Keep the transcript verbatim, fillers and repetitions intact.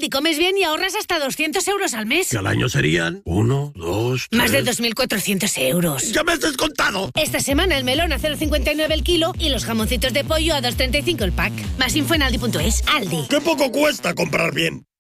Aldi comes bien y ahorras hasta doscientos euros al mes. Que al año serían uno, dos, tres... Más de dos mil cuatrocientos euros. ¡Ya me has descontado! Esta semana el melón a cero coma cincuenta y nueve el kilo y los jamoncitos de pollo a dos coma treinta y cinco el pack. Más info en aldi punto es. Aldi. ¡Qué poco cuesta comprar bien!